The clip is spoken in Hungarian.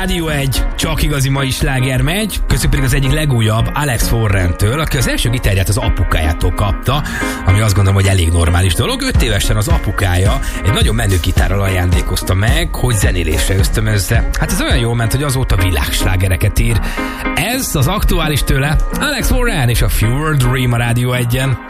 Rádió 1, csak igazi mai sláger megy, közben pedig az egyik legújabb Alex Warrentől, aki az első gitárját az apukájától kapta, ami azt gondolom, hogy elég normális dolog. 5 évesen az apukája egy nagyon menő gitárral ajándékozta meg, hogy zenélésre ösztönözze. Hát ez olyan jól ment, hogy azóta világslágereket ír. Ez az aktuális tőle, Alex Warren és a Fever Dream a Rádió 1-en.